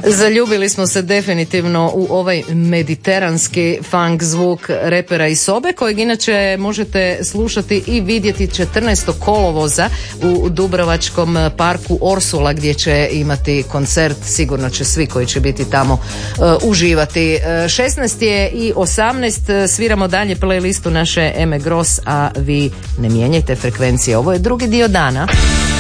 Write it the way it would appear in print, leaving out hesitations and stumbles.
Zaljubili smo se definitivno u ovaj mediteranski funk zvuk repera iz Sobe, kojeg inače možete slušati i vidjeti 14. kolovoza u Dubrovačkom parku Orsula, gdje će imati koncert. Sigurno će svi koji će biti tamo uživati. 16 je i 18, sviramo dalje playlistu naše Eme Gross, a vi ne mijenjajte frekvencije. Ovo je drugi dio dana.